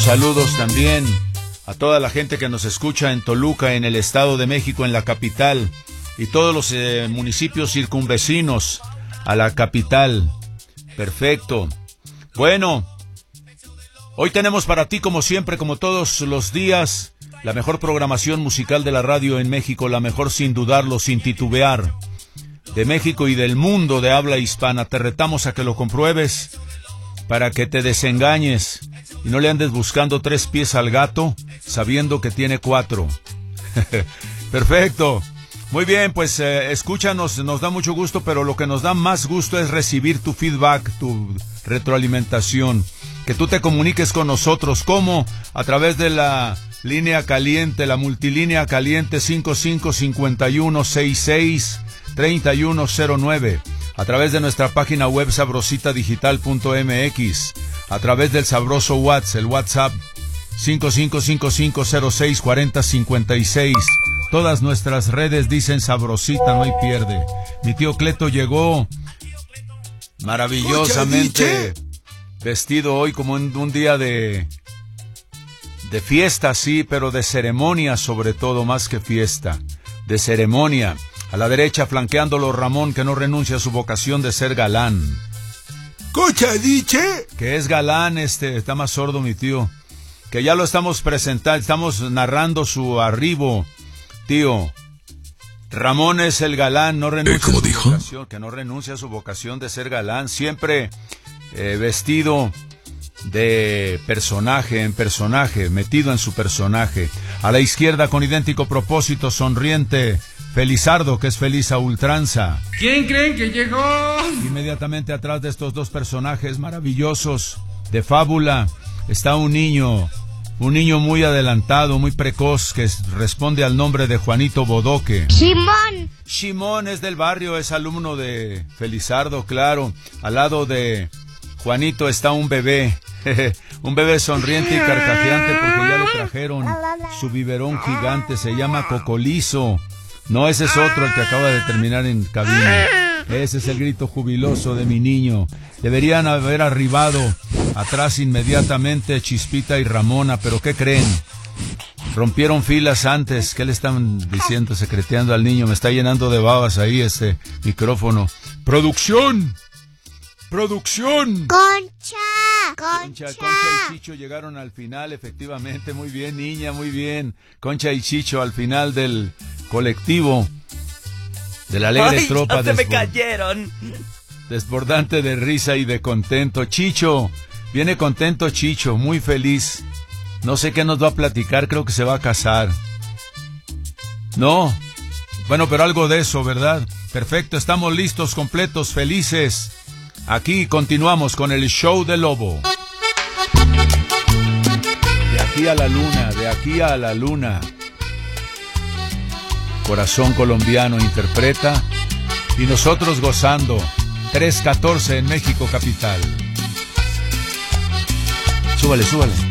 Saludos también a toda la gente que nos escucha en Toluca, en el Estado de México, en la capital, y todos los municipios circunvecinos a la capital. Perfecto. Bueno, hoy tenemos para ti, como siempre, como todos los días, la mejor programación musical de la radio en México, la mejor sin dudarlo, sin titubear, de México y del mundo de habla hispana. Te retamos a que lo compruebes para que te desengañes y no le andes buscando 3 pies al gato sabiendo que tiene 4. Perfecto. Muy bien, pues escúchanos, nos da mucho gusto, pero lo que nos da más gusto es recibir tu feedback, tu retroalimentación, que tú te comuniques con nosotros. ¿Cómo? A través de la línea caliente, la multilínea caliente 5551663109, a través de nuestra página web sabrositadigital.mx, a través del sabroso WhatsApp, el WhatsApp 5555064056. Todas nuestras redes dicen Sabrosita, no hay pierde. Mi tío Cleto llegó maravillosamente vestido hoy como en un día de fiesta, sí, pero de ceremonia sobre todo, más que fiesta, de ceremonia. A la derecha, flanqueándolo, Ramón, que no renuncia a su vocación de ser galán. ¿Cocha diche? Que es galán, está más sordo mi tío. Que ya lo estamos presentando, estamos narrando su arribo, tío. Ramón es el galán, no renuncia a su vocación, que no renuncia a su vocación de ser galán, siempre vestido de personaje en personaje, metido en su personaje. A la izquierda, con idéntico propósito, sonriente, Felizardo, que es feliz a ultranza. ¿Quién creen que llegó? Inmediatamente atrás de estos dos personajes maravillosos de fábula está un niño muy adelantado, muy precoz, que responde al nombre de Juanito Bodoque. Shimón es del barrio, es alumno de Felizardo, claro. Al lado de Juanito está un bebé, un bebé sonriente y carcajeante porque ya le trajeron su biberón gigante, se llama Cocolizo. No, ese es otro, el que acaba de terminar en cabina. Ese es el grito jubiloso de mi niño. Deberían haber arribado atrás inmediatamente Chispita y Ramona, pero ¿qué creen? Rompieron filas antes. ¿Qué le están diciendo, secreteando al niño? Me está llenando de babas ahí este micrófono. ¡Producción! Concha y Chicho llegaron al final, efectivamente. Muy bien, niña, muy bien. Concha y Chicho al final del colectivo de la alegre tropa. ¡Ay, ya se me cayeron! Desbordante de risa y de contento. Chicho, viene contento Chicho, muy feliz. No sé qué nos va a platicar, creo que se va a casar. ¿No? Bueno, pero algo de eso, ¿verdad? Perfecto, estamos listos, completos, felices. Aquí continuamos con el show del lobo. De aquí a la luna, de aquí a la luna. Corazón Colombiano interpreta y nosotros gozando. 3:14 en México capital. Súbale.